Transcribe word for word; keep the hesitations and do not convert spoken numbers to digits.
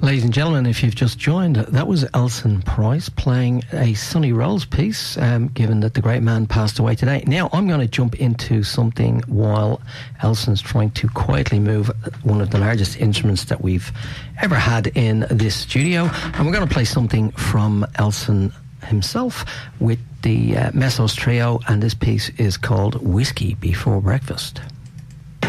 Ladies and gentlemen, if you've just joined, that was Elson Price playing a Sonny Rolls piece, um, given that the great man passed away today. Now, I'm going to jump into something while Elson's trying to quietly move one of the largest instruments that we've ever had in this studio. And we're going to play something from Elson himself with the uh, Messos Trio, and this piece is called Whiskey Before Breakfast.